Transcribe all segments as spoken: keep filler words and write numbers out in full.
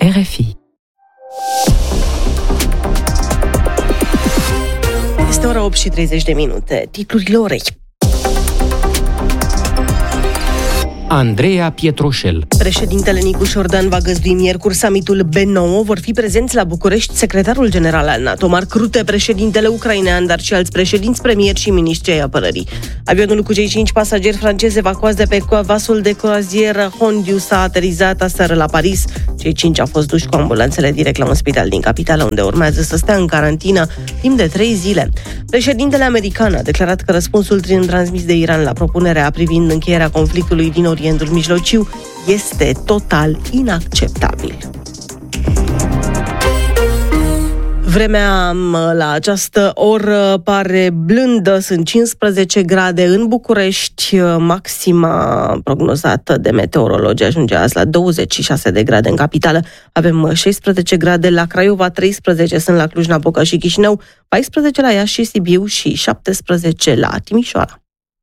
R F I. Este ora opt și treizeci de minute. Titlurile orei. Andreea Pietroșel. Președintele Nicu Șordan va găzdui miercuri summitul B nouă. Vor fi prezenți la București secretarul general al NATO, Mark Rutte, președintele ucrainean, dar și alți președinți, premieri și miniștri ai apărării. Avionul cu cei cinci pasageri francezi evacuați de pe vasul de croazieră Hondius a aterizat aseară la Paris. Cei cinci au fost duși cu ambulanțele direct la un spital din capitală, unde urmează să stea în carantină timp de trei zile. Președintele american a declarat că răspunsul transmis de Iran la propunerea privind încheierea conflictului din Orientul Mijlociu este total inacceptabil. Vremea la această oră pare blândă, sunt cincisprezece grade în București, maxima prognozată de meteorologi ajunge azi la douăzeci și șase de grade în capitală, avem șaisprezece grade la Craiova, treisprezece sunt la Cluj-Napoca și Chișinău, paisprezece la Iași și Sibiu și șaptesprezece la Timișoara.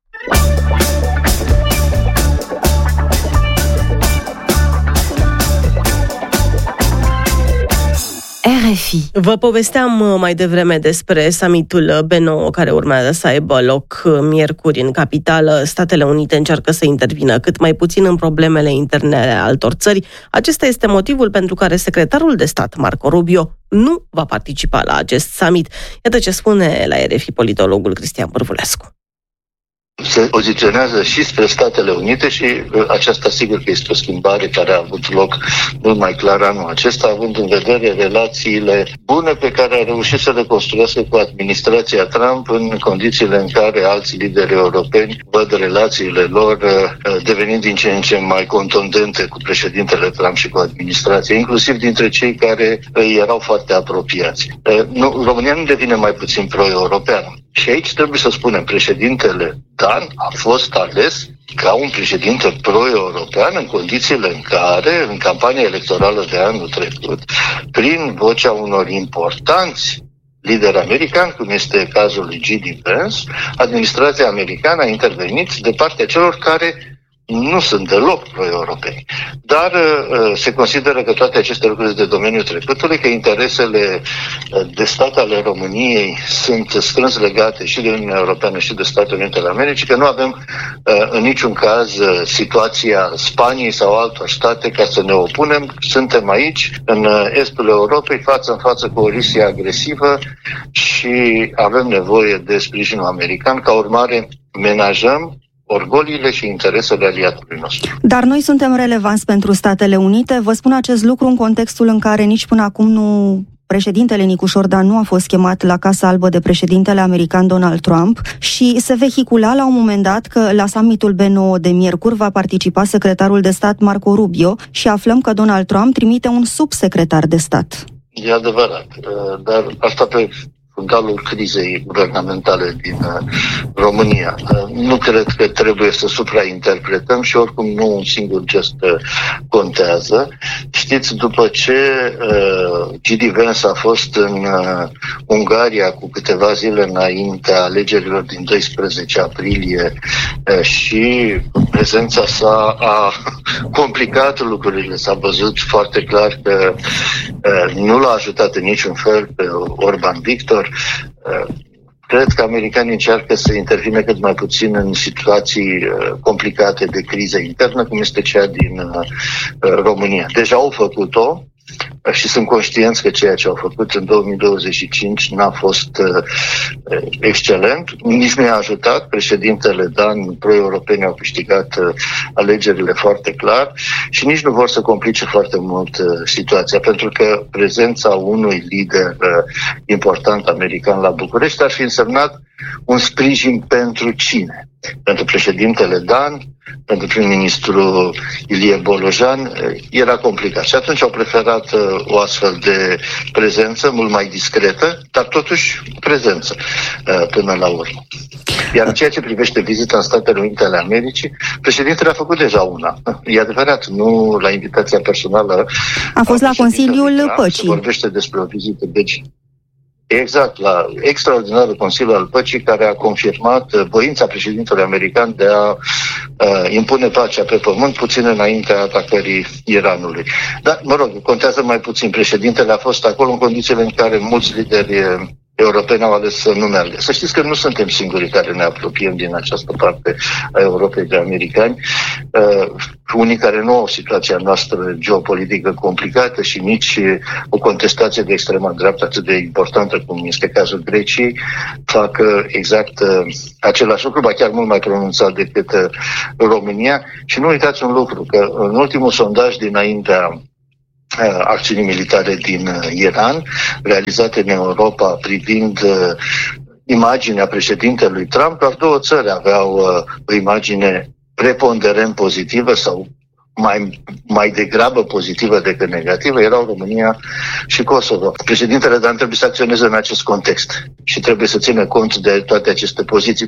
R F I. Vă povesteam mai devreme despre summitul B nouă care urmează să aibă loc miercuri în capitală. Statele Unite încearcă să intervină cât mai puțin în problemele interne ale altor țări. Acesta este motivul pentru care secretarul de stat, Marco Rubio, nu va participa la acest summit. Iată ce spune la R F I politologul Cristian Bârvulescu. Se poziționează și spre Statele Unite și aceasta sigur că este o schimbare care a avut loc mult mai clar anul acesta, având în vedere relațiile bune pe care a reușit să le construiască cu administrația Trump în condițiile în care alți lideri europeni văd relațiile lor devenind din ce în ce mai contundente cu președintele Trump și cu administrația, inclusiv dintre cei care erau foarte apropiați. Nu, România nu devine mai puțin pro-europeană. Și aici trebuie să spunem, președintele Dan a fost ales ca un președinte pro-european în condițiile în care, în campania electorală de anul trecut, prin vocea unor importanți lideri americani, cum este cazul lui J D. Vance, administrația americană a intervenit de partea celor care nu sunt deloc pro-europeni. Dar uh, se consideră că toate aceste lucruri de domeniul trecutului, că interesele de stat ale României sunt strâns legate și de Uniunea Europeană și de Statele Unite ale Americii, că nu avem uh, în niciun caz uh, situația Spaniei sau altor state ca să ne opunem. Suntem aici, în estul Europei, față în față cu o Rusie agresivă și avem nevoie de sprijinul american. Ca urmare, menajăm orgoliile și interesele aliatului nostru. Dar noi suntem relevanți pentru Statele Unite. Vă spun acest lucru în contextul în care nici până acum nu președintele Nicu Șordan nu a fost chemat la Casa Albă de președintele american Donald Trump și se vehicula la un moment dat că la summitul B nouă de miercuri va participa secretarul de stat Marco Rubio și aflăm că Donald Trump trimite un subsecretar de stat. E adevărat, dar asta pe fundalul crizei guvernamentale din România. Nu cred că trebuie să suprainterpretăm și oricum nu un singur gest contează. Știți, după ce uh, J D. Vance a fost în uh, Ungaria cu câteva zile înaintea alegerilor din doisprezece aprilie uh, și prezența sa a complicat lucrurile, s-a văzut foarte clar că uh, nu l-a ajutat în niciun fel pe Orban Victor. Cred că americanii încearcă să intervină cât mai puțin în situații complicate de criză internă, cum este cea din România. Deja au făcut-o și sunt conștienți că ceea ce au făcut în două mii douăzeci și cinci n-a fost uh, excelent. Nici nu i-a ajutat. Președintele Dan, pro-europeni au câștigat uh, alegerile foarte clar și nici nu vor să complice foarte mult uh, situația, pentru că prezența unui lider uh, important american la București ar fi însemnat un sprijin pentru cine? Pentru președintele Dan, pentru prim-ministru Ilie Bolojan, era complicat. Și atunci au preferat uh, o astfel de prezență mult mai discretă, dar totuși prezență uh, până la urmă. Iar în ceea ce privește vizita în Statele Unite ale Americii, președintele a făcut deja una. E adevărat, nu la invitația personală. A fost la Consiliul Păcii. Se vorbește despre o vizită. Deci, exact la extraordinarul Consiliu al Păcii, care a confirmat voința președintelui american de a uh, impune pacea pe pământ puțin înaintea atacării Iranului. Dar, mă rog, contează mai puțin. Președintele a fost acolo în condițiile în care mulți lideri europeni au ales să nu meargă. Să știți că nu suntem singurii care ne apropiem din această parte a Europei de americani. Uh, unii care nu au situația noastră geopolitică complicată și nici o contestație de extrema dreaptă atât de importantă cum este cazul Greciei, fac uh, exact uh, același lucru, ba chiar mult mai pronunțat decât uh, România. Și nu uitați un lucru, că în ultimul sondaj dinaintea acțiunii militare din Iran, realizate în Europa privind uh, imaginea președintelui Trump, doar două țări aveau uh, o imagine preponderent pozitivă sau mai, mai degrabă pozitivă decât negativă, erau România și Kosovo. Președintele Dan trebuie să acționeze în acest context și trebuie să țină cont de toate aceste poziții.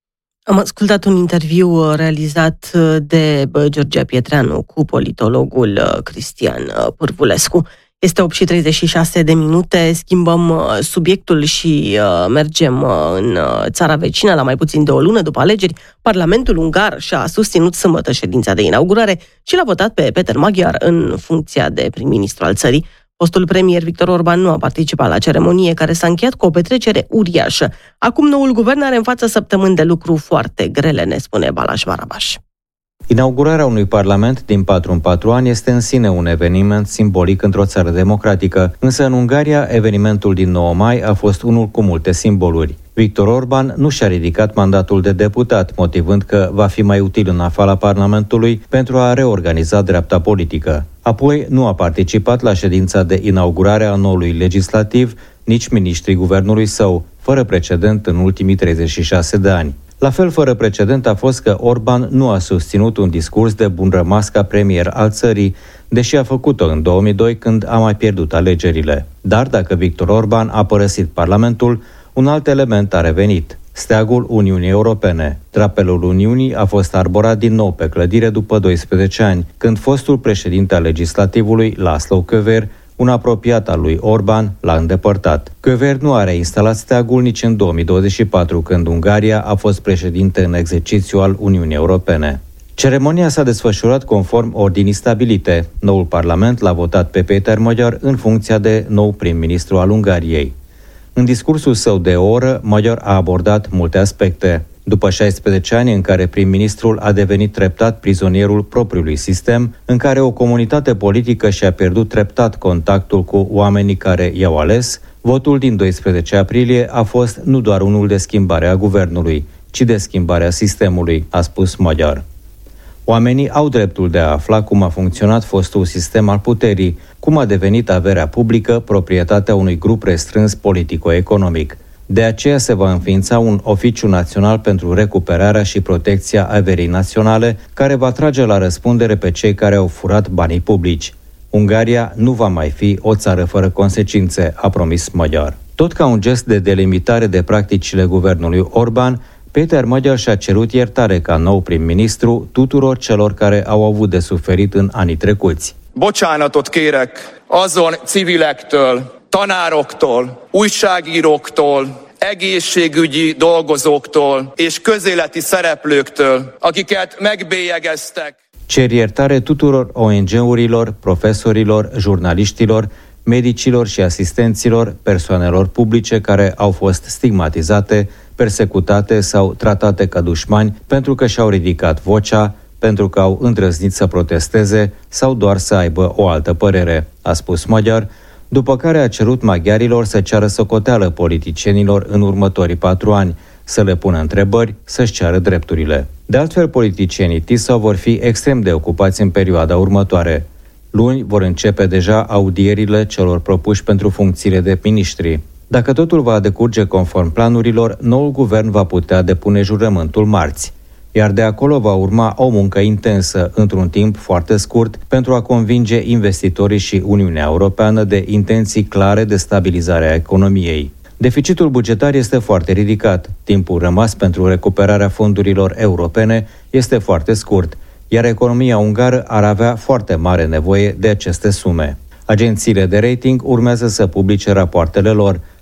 Am ascultat un interviu realizat de Georgia Pietreanu cu politologul Cristian Pârvulescu. Este opt și treizeci și șase de minute, schimbăm subiectul și mergem în țara vecină. La mai puțin de o lună după alegeri, Parlamentul ungar și-a susținut sâmbătă ședința de inaugurare și l-a votat pe Peter Magyar în funcția de prim-ministru al țării. Fostul premier Viktor Orban nu a participat la ceremonie, care s-a încheiat cu o petrecere uriașă. Acum noul guvern are în față săptămâni de lucru foarte grele, ne spune Balázs Barabás. Inaugurarea unui parlament din patru în patru ani este în sine un eveniment simbolic într-o țară democratică, însă în Ungaria evenimentul din nouă mai a fost unul cu multe simboluri. Viktor Orban nu și-a ridicat mandatul de deputat, motivând că va fi mai util în afara Parlamentului pentru a reorganiza dreapta politică. Apoi nu a participat la ședința de inaugurare a noului legislativ, nici miniștrii guvernului său, fără precedent în ultimii treizeci și șase de ani. La fel fără precedent a fost că Orban nu a susținut un discurs de bun rămas ca premier al țării, deși a făcut-o în două mii doi când a mai pierdut alegerile. Dar dacă Viktor Orban a părăsit Parlamentul, un alt element a revenit: steagul Uniunii Europene. Drapelul Uniunii a fost arborat din nou pe clădire după doisprezece ani, când fostul președinte al legislativului, László Kövér, un apropiat al lui Orban, l-a îndepărtat. Kövér nu a reinstalat steagul nici în două mii douăzeci și patru, când Ungaria a fost președinte în exercițiu al Uniunii Europene. Ceremonia s-a desfășurat conform ordinii stabilite. Noul parlament l-a votat pe Peter Magyar în funcția de nou prim-ministru al Ungariei. În discursul său de o oră, Magyar a abordat multe aspecte. După șaisprezece ani în care prim-ministrul a devenit treptat prizonierul propriului sistem, în care o comunitate politică și-a pierdut treptat contactul cu oamenii care i-au ales, votul din doisprezece aprilie a fost nu doar unul de schimbare a guvernului, ci de schimbarea sistemului, a spus Magyar. Oamenii au dreptul de a afla cum a funcționat fostul sistem al puterii, cum a devenit averea publică proprietatea unui grup restrâns politico-economic. De aceea se va înființa un oficiu național pentru recuperarea și protecția averii naționale, care va trage la răspundere pe cei care au furat banii publici. Ungaria nu va mai fi o țară fără consecințe, a promis Magyar. Tot ca un gest de delimitare de practicile guvernului Orban, Peter Magyar și-a cerut iertare ca nou prim-ministru tuturor celor care au avut de suferit în anii trecuți. Bocsánatot kérek azon civilektől, tanároktól, újságíróktól, egészségügyi dolgozóktól és közéleti szereplőktől, akiket megbélyegeztek. Cer iertare tuturor O N G-urilor, profesorilor, jurnaliștilor, medicilor și asistenților, persoanelor publice care au fost stigmatizate, persecutate sau tratate ca dușmani pentru că și-au ridicat vocea, pentru că au îndrăznit să protesteze sau doar să aibă o altă părere, a spus Magyar, după care a cerut maghiarilor să ceară socoteală politicienilor în următorii patru ani, să le pună întrebări, să-și ceară drepturile. De altfel, politicienii Tisza vor fi extrem de ocupați în perioada următoare. Luni vor începe deja audierile celor propuși pentru funcțiile de miniștri. Dacă totul va decurge conform planurilor, noul guvern va putea depune jurământul marți, iar de acolo va urma o muncă intensă, într-un timp foarte scurt, pentru a convinge investitorii și Uniunea Europeană de intenții clare de stabilizare a economiei. Deficitul bugetar este foarte ridicat, timpul rămas pentru recuperarea fondurilor europene este foarte scurt, iar economia ungară ar avea foarte mare nevoie de aceste sume. Agențiile de rating urmează să publice rapoartele lor,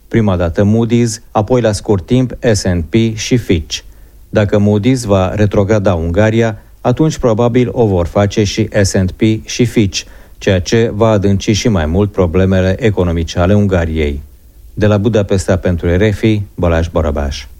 Prima dată Moody's, apoi la scurt timp S and P și Fitch. Dacă Moody's va retrograda Ungaria, atunci probabil o vor face și S and P și Fitch, ceea ce va adânci și mai mult problemele economice ale Ungariei. De la Budapesta pentru R F I, Balázs Barabás.